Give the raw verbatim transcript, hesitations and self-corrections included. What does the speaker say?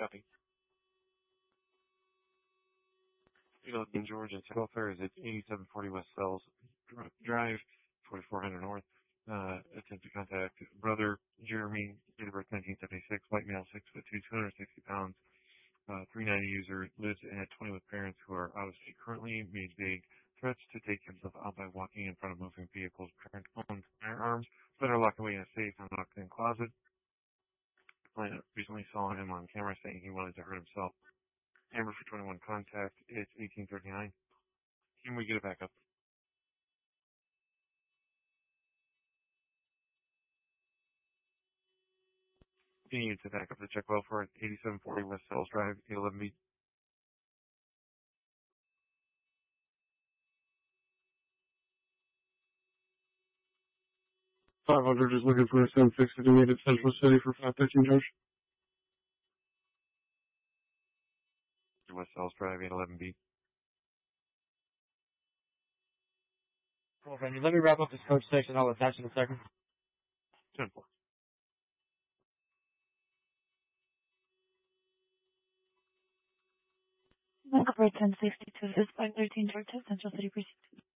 Copy. King George and Welfare is at eighty-seven forty West Fells Drive, forty-four hundred North. Uh, attempt to contact brother Jeremy, date of birth nineteen seventy-six, white male, six foot two, two hundred sixty pounds, uh, three ninety user, lives at twenty with parents who are out of state currently, made vague threats to take himself out by walking in front of moving vehicles. Parent owns firearms, but are locked away in a safe and locked in closet. Client recently saw him on camera saying he wanted to hurt himself. Amber for twenty-one contact, it's eighteen thirty-nine. Can we get it back up? Continue to back up the check well for eighty-seven forty West Fells Drive, eight eleven B. five hundred is looking for a seven six eight at Central City for five thirteen George. West Fells Drive, eight eleven B. Cool, Randy. Let me wrap up this coach section. I'll attach in a second. ten four. Number ten sixty-two is five thirteen Georgia, Central City Precinct.